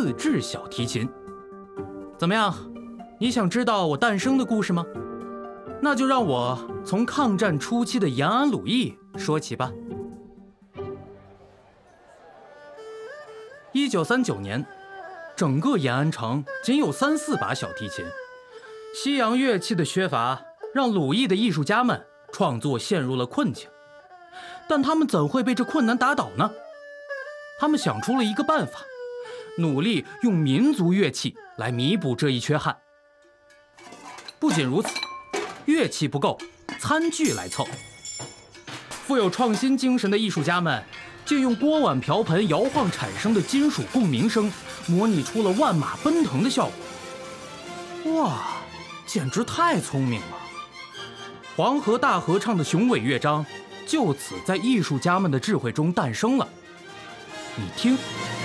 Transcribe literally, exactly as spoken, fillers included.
自制小提琴。怎么样？你想知道我诞生的故事吗？那就让我从抗战初期的延安鲁艺说起吧。一九三九年，整个延安城仅有三四把小提琴，西洋乐器的缺乏让鲁艺的艺术家们创作陷入了困境。但他们怎会被这困难打倒呢？他们想出了一个办法，努力用民族乐器来弥补这一缺憾。不仅如此，乐器不够，餐具来凑。富有创新精神的艺术家们借用锅碗瓢盆摇晃产生的金属共鸣声，模拟出了万马奔腾的效果。哇，简直太聪明了！黄河大合唱的雄伟乐章就此在艺术家们的智慧中诞生了。你听。